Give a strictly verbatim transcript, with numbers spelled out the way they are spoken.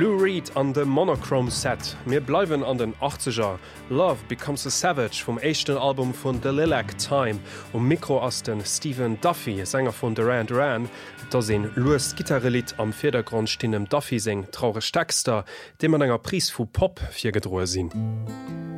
Lou Reed an de Monochrome Set. Mir bleiwen an den achtziger. Love Becomes a Savage vom echten Album vun The Lilac Time um Mikro ass den Stephen Duffy, Sänger vun Duran Duran, da sinn Louis Gitarrelit am Vordergrund stehnem Duffy seng traure Texter, de man enger Pries vu Pop fir gedroe sinn.